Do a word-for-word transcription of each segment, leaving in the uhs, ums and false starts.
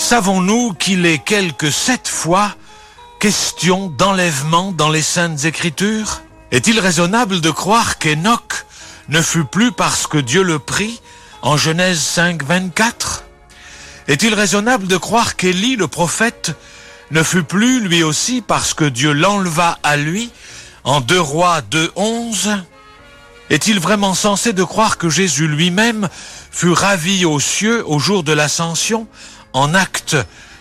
Savons-nous qu'il est quelque sept fois question d'enlèvement dans les Saintes Écritures? Est-il raisonnable de croire qu'Enoch ne fut plus parce que Dieu le prit en Genèse cinq, vingt-quatre? Est-il raisonnable de croire qu'Élie, le prophète, ne fut plus lui aussi parce que Dieu l'enleva à lui en deux Rois deux, onze? Est-il vraiment sensé de croire que Jésus lui-même fut ravi aux cieux au jour de l'ascension en Actes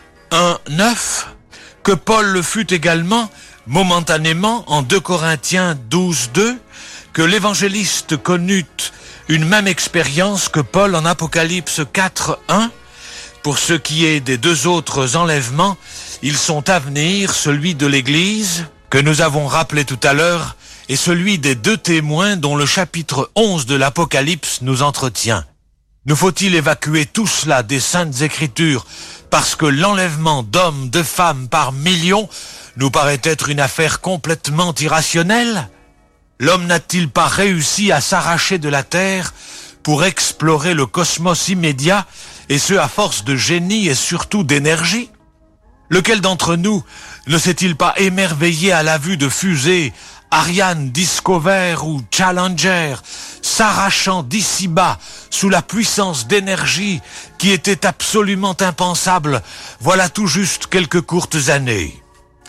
un, neuf? Que Paul le fut également momentanément en deux Corinthiens douze, deux? Que l'évangéliste connut une même expérience que Paul en Apocalypse quatre, un? Pour ce qui est des deux autres enlèvements, ils sont à venir, celui de l'Église, que nous avons rappelé tout à l'heure, et celui des deux témoins dont le chapitre onze de l'Apocalypse nous entretient. Nous faut-il évacuer tout cela des Saintes Écritures parce que l'enlèvement d'hommes, de femmes par millions nous paraît être une affaire complètement irrationnelle? L'homme n'a-t-il pas réussi à s'arracher de la terre pour explorer le cosmos immédiat, et ce à force de génie et surtout d'énergie? Lequel d'entre nous ne s'est-il pas émerveillé à la vue de fusées Ariane, Discover ou Challenger s'arrachant d'ici-bas sous la puissance d'énergie qui était absolument impensable voilà tout juste quelques courtes années?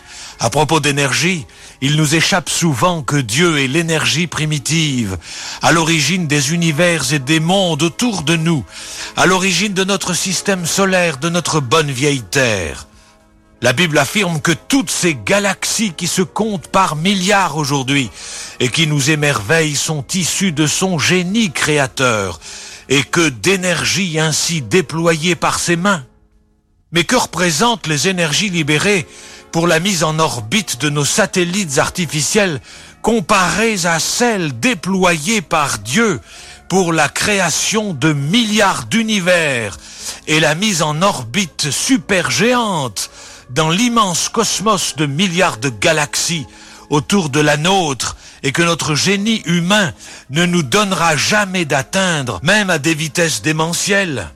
À propos d'énergie, il nous échappe souvent que Dieu est l'énergie primitive, à l'origine des univers et des mondes autour de nous, à l'origine de notre système solaire, de notre bonne vieille Terre. La Bible affirme que toutes ces galaxies qui se comptent par milliards aujourd'hui et qui nous émerveillent sont issues de son génie créateur et que d'énergie ainsi déployée par ses mains. Mais que représentent les énergies libérées pour la mise en orbite de nos satellites artificiels comparées à celles déployées par Dieu pour la création de milliards d'univers et la mise en orbite supergéante dans l'immense cosmos de milliards de galaxies autour de la nôtre et que notre génie humain ne nous donnera jamais d'atteindre, même à des vitesses démentielles?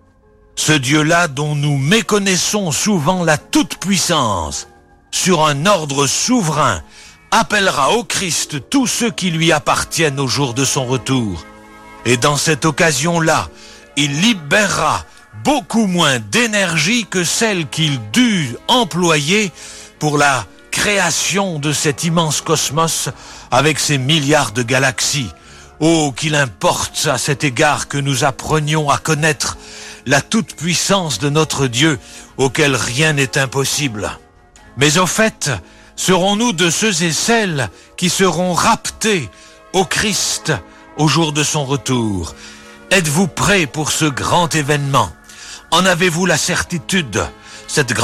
Ce Dieu-là dont nous méconnaissons souvent la toute-puissance, sur un ordre souverain, appellera au Christ tous ceux qui lui appartiennent au jour de son retour. Et dans cette occasion-là, il libérera beaucoup moins d'énergie que celle qu'il dut employer pour la création de cet immense cosmos avec ses milliards de galaxies. Oh, qu'il importe à cet égard que nous apprenions à connaître la toute-puissance de notre Dieu, auquel rien n'est impossible. Mais au fait, serons-nous de ceux et celles qui seront raptés au Christ au jour de son retour? Êtes-vous prêts pour ce grand événement? En avez-vous la certitude? Cette